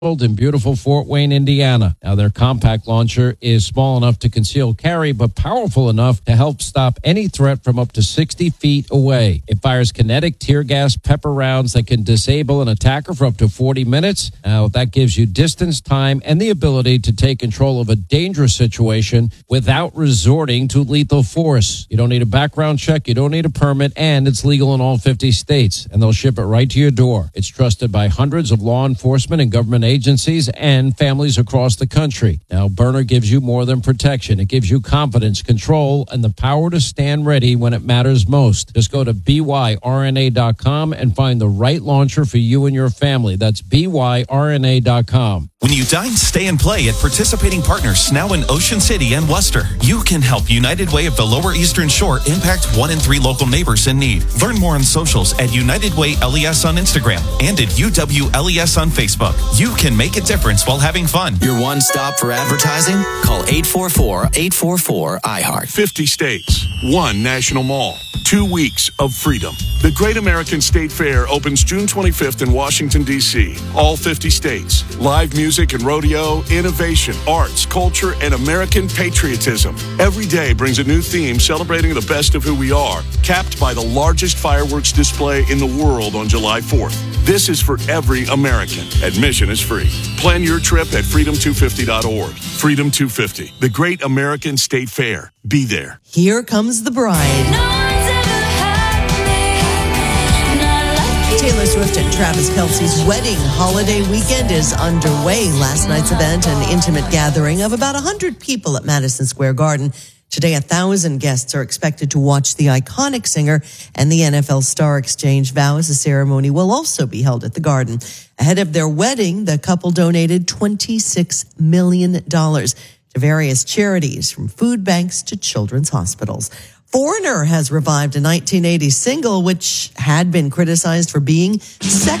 in beautiful Fort Wayne, Indiana. Now, their compact launcher is small enough to conceal carry, but powerful enough to help stop any threat from up to 60 feet away. It fires kinetic tear gas pepper rounds that can disable an attacker for up to 40 minutes. Now, that gives you distance, time, and the ability to take control of a dangerous situation without resorting to lethal force. You don't need a background check, you don't need a permit, and it's legal in all 50 states, and they'll ship it right to your door. It's trusted by hundreds of law enforcement and government agencies and families across the country. Now, Byrna gives you more than protection. It gives you confidence, control, and the power to stand ready when it matters most. Just go to byrna.com and find the right launcher for you and your family. That's byrna.com. When you dine, stay, and play at participating partners now in Ocean City and Worcester, you can help United Way of the Lower Eastern Shore impact 1 in 3 local neighbors in need. Learn more on socials at United Way LES on Instagram and at UWLES on Facebook. You can make a difference while having fun. Your one stop for advertising? Call 844-844-iHeart. 50 states, 1 national mall, 2 weeks of freedom. The Great American State Fair opens June 25th in Washington, D.C. All 50 states. Live music and rodeo, innovation, arts, culture, and American patriotism. Every day brings a new theme celebrating the best of who we are, capped by the largest fireworks display in the world on July 4th. This is for every American. Admission is free. Plan your trip at freedom250.org. Freedom 250, the Great American State Fair. Be there. Here comes the bride. Taylor Swift and Travis Kelce's wedding holiday weekend is underway. Last night's event, an intimate gathering of about 100 people at Madison Square Garden. Today, 1,000 guests are expected to watch the iconic singer and the NFL star exchange vows. The ceremony will also be held at the Garden. Ahead of their wedding, the couple donated $26 million to various charities, from food banks to children's hospitals. Foreigner has revived a 1980s single which had been criticized for being sexist.